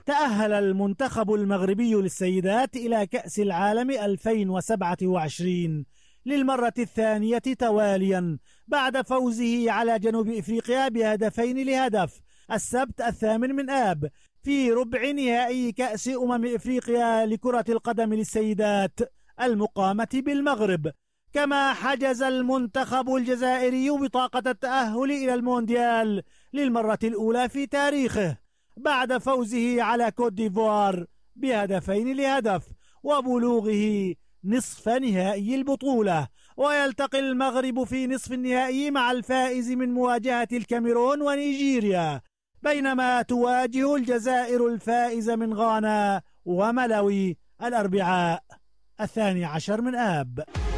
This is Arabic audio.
تأهل المنتخب المغربي للسيدات إلى كأس العالم 2027 للمرة الثانية تواليا بعد فوزه على جنوب إفريقيا ب2-0 السبت 8 آب في ربع نهائي كأس إفريقيا لكرة القدم للسيدات المقامة بالمغرب. كما حجز المنتخب الجزائري بطاقة التأهل إلى المونديال للمرة الأولى في تاريخه بعد فوزه على كوت ديفوار ب2-0 وبلوغه نصف نهائي البطولة. ويلتقي المغرب في نصف النهائي مع الفائز من مواجهة الكاميرون ونيجيريا، بينما تواجه الجزائر الفائز من غانا وملاوي الأربعاء 12 آب.